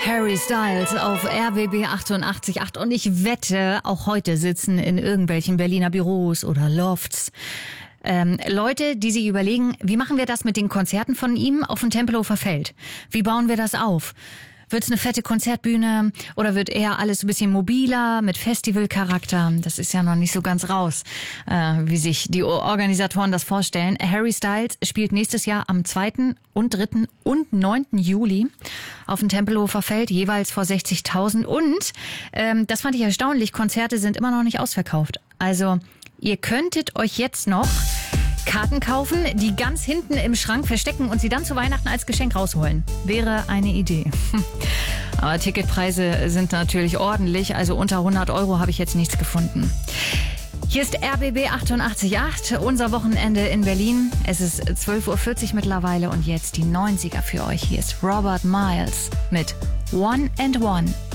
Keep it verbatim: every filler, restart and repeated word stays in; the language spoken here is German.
Harry Styles auf R B B achtundachtzig Komma acht und ich wette, auch heute sitzen in irgendwelchen Berliner Büros oder Lofts ähm, Leute, die sich überlegen, wie machen wir das mit den Konzerten von ihm auf dem Tempelhofer Feld? Wie bauen wir das auf? Wird es eine fette Konzertbühne oder wird eher alles ein bisschen mobiler mit Festivalcharakter? Das ist ja noch nicht so ganz raus, äh, wie sich die Organisatoren das vorstellen. Harry Styles spielt nächstes Jahr am zweiten und dritten und neunten Juli auf dem Tempelhofer Feld, jeweils vor sechzigtausend. Und ähm, das fand ich erstaunlich, Konzerte sind immer noch nicht ausverkauft. Also ihr könntet euch jetzt noch Karten kaufen, die ganz hinten im Schrank verstecken und sie dann zu Weihnachten als Geschenk rausholen. Wäre eine Idee. Aber Ticketpreise sind natürlich ordentlich, also unter hundert Euro habe ich jetzt nichts gefunden. Hier ist R B B achtundachtzig Komma acht, unser Wochenende in Berlin. Es ist zwölf Uhr vierzig mittlerweile und jetzt die neunziger für euch. Hier ist Robert Miles mit One and One.